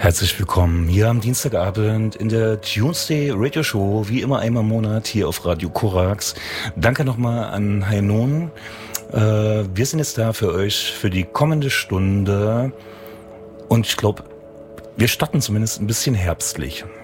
Herzlich willkommen hier am Dienstagabend in der Tuesday Radio Show, wie immer einmal im Monat hier auf Radio Korax. Danke nochmal an Heinon. Wir sind jetzt da für euch für die kommende Stunde und ich glaube, wir starten zumindest ein bisschen herbstlich.